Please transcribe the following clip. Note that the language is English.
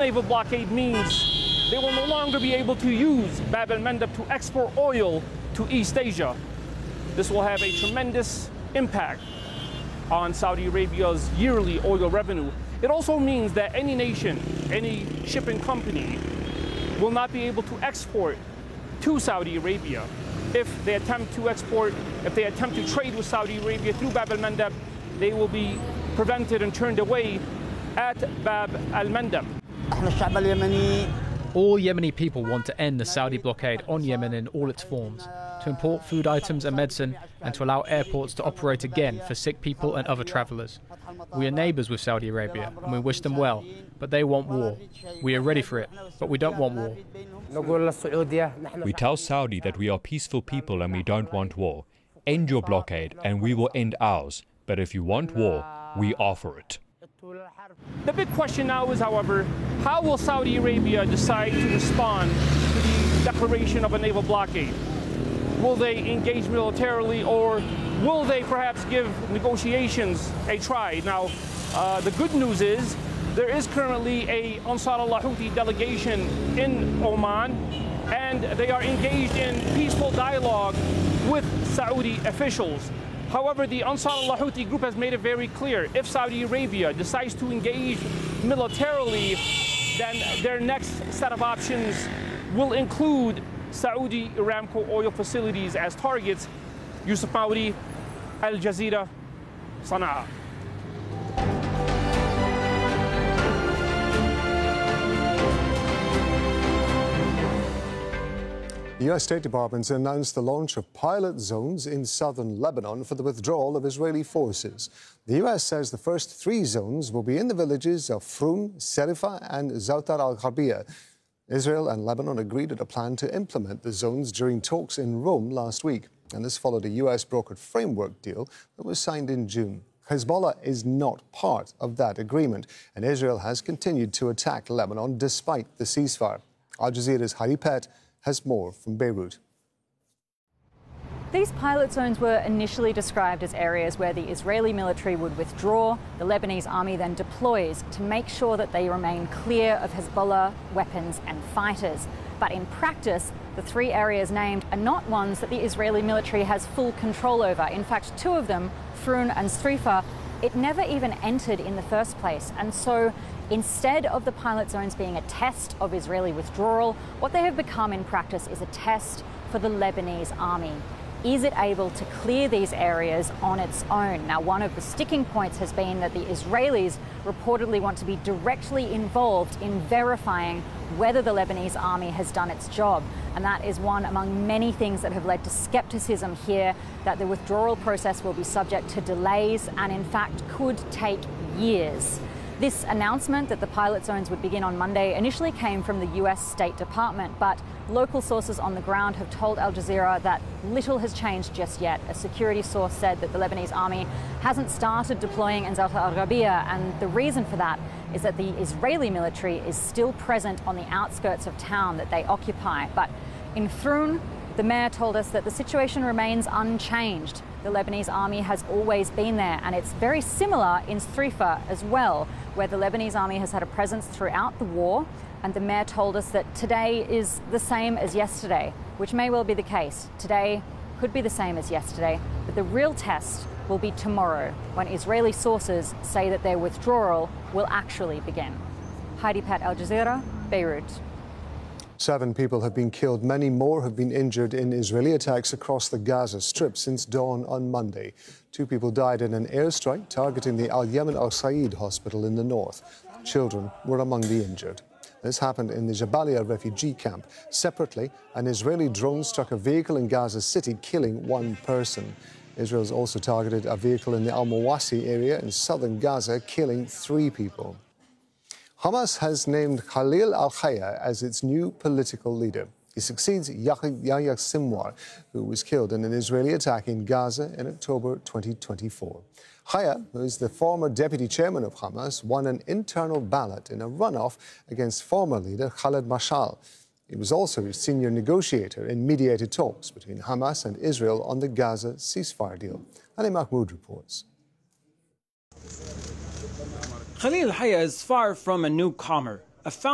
naval blockade means they will no longer be able to use Bab el-Mandeb to export oil to East Asia. This will have a tremendous impact on Saudi Arabia's yearly oil revenue. It also means that any nation, any shipping company will not be able to export to Saudi Arabia. If they attempt to trade with Saudi Arabia through Bab el-Mandeb, they will be prevented and turned away at Bab el-Mandeb. All Yemeni people want to end the Saudi blockade on Yemen in all its forms, to import food items and medicine, and to allow airports to operate again for sick people and other travellers. We are neighbours with Saudi Arabia, and we wish them well, but they want war. We are ready for it, but we don't want war. We tell Saudi that we are peaceful people and we don't want war. End your blockade and we will end ours. But if you want war, we are for it. The big question now is, however, how will Saudi Arabia decide to respond to the declaration of a naval blockade? Will they engage militarily, or will they perhaps give negotiations a try? Now, the good news is there is currently a Ansar Allah Houthi delegation in Oman, and they are engaged in peaceful dialogue with Saudi officials. However, the Ansar Allah Houthi group has made it very clear, if Saudi Arabia decides to engage militarily, then their next set of options will include Saudi Aramco oil facilities as targets. Yusuf Maudi, Al Jazeera, Sana'a. The U.S. State Department announced the launch of pilot zones in southern Lebanon for the withdrawal of Israeli forces. The U.S. says the first 3 zones will be in the villages of Froun, Serifa and Zautar al-Gharbia. Israel and Lebanon agreed on a plan to implement the zones during talks in Rome last week, and this followed a U.S.-brokered framework deal that was signed in June. Hezbollah is not part of that agreement, and Israel has continued to attack Lebanon despite the ceasefire. Al Jazeera's Heidi Pett has more from Beirut. These pilot zones were initially described as areas where the Israeli military would withdraw. The Lebanese army then deploys to make sure that they remain clear of Hezbollah weapons and fighters. But in practice, the 3 areas named are not ones that the Israeli military has full control over. In fact, 2 of them, Froun and Serifa, it never even entered in the first place. And so instead of the pilot zones being a test of Israeli withdrawal, what they have become in practice is a test for the Lebanese army. Is it able to clear these areas on its own? Now, one of the sticking points has been that the Israelis reportedly want to be directly involved in verifying whether the Lebanese army has done its job. And that is one among many things that have led to skepticism here, that the withdrawal process will be subject to delays and in fact could take years. This announcement that the pilot zones would begin on Monday initially came from the US State Department, but local sources on the ground have told Al Jazeera that little has changed just yet. A security source said that the Lebanese army hasn't started deploying in Zautar al-Gharbia, and the reason for that is that the Israeli military is still present on the outskirts of town that they occupy. But in Froun, the mayor told us that the situation remains unchanged. The Lebanese army has always been there, and it's very similar in Serifa as well, where the Lebanese army has had a presence throughout the war, and the mayor told us that today is the same as yesterday, which may well be the case. Today could be the same as yesterday, but the real test will be tomorrow, when Israeli sources say that their withdrawal will actually begin. Heidi Pett, Al Jazeera, Beirut. 7 people have been killed. Many more have been injured in Israeli attacks across the Gaza Strip since dawn on Monday. 2 people died in an airstrike targeting the Al-Yemen Al-Said hospital in the north. Children were among the injured. This happened in the Jabalia refugee camp. Separately, an Israeli drone struck a vehicle in Gaza City, killing 1 person. Israel's also targeted a vehicle in the Al-Mawasi area in southern Gaza, killing 3 people. Hamas has named Khalil al-Hayya as its new political leader. He succeeds Yahya Sinwar, who was killed in an Israeli attack in Gaza in October 2024. Hayya, who is the former deputy chairman of Hamas, won an internal ballot in a runoff against former leader Khaled Mashal. He was also a senior negotiator in mediated talks between Hamas and Israel on the Gaza ceasefire deal. Ali Mahmoud reports. Khalil Hayya is far from a newcomer.